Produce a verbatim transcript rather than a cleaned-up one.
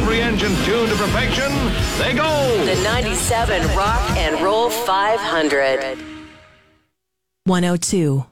every engine tuned to perfection. They go! The ninety-seven Rock and Roll five hundred. one oh two.